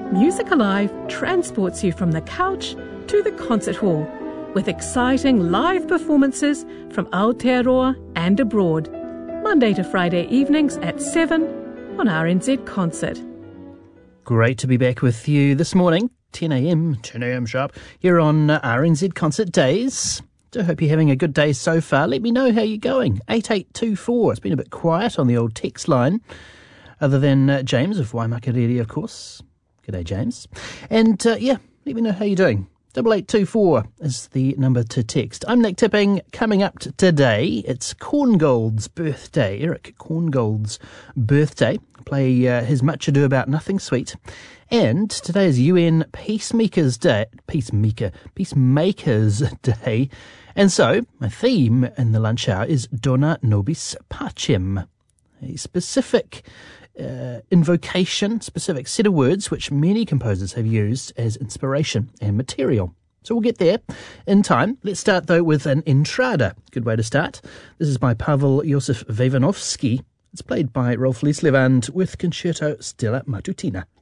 Music Alive transports you from the couch to the concert hall with exciting live performances from Aotearoa and abroad, Monday to Friday evenings at 7 on RNZ Concert. Great to be back with you this morning, 10 a.m. sharp, here on RNZ Concert Days. I hope you're having a good day so far. Let me know how you're going. 8824. It's been a bit quiet on the old text line, other than James of Waimakariri, of course. G'day, James. And let me know how you're doing. 8824 is the number to text. I'm Nick Tipping. Coming up today, it's Korngold's birthday. Eric Korngold's birthday. Play his Much Ado About Nothing Sweet. And today is UN Peacemakers Day. Peacemakers Day. And so, my theme in the lunch hour is Dona Nobis Pacem, a specific invocation, specific set of words which many composers have used as inspiration and material. So we'll get there in time. Let's start, though, with an entrada. Good way to start. This is by Pavel Josef Vavinovsky. It's played by Rolf Lieslevand with Concerto Stella Matutina.